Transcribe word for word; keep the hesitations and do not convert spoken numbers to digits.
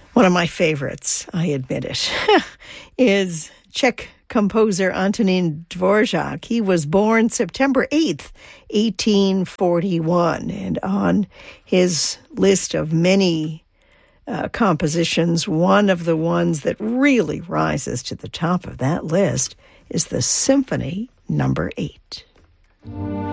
One of my favorites, I admit it, is Czech composer Antonín Dvořák. He was born September eighth, eighteen forty-one, and on his list of many uh, compositions, one of the ones that really rises to the top of that list is the Symphony Number Eight.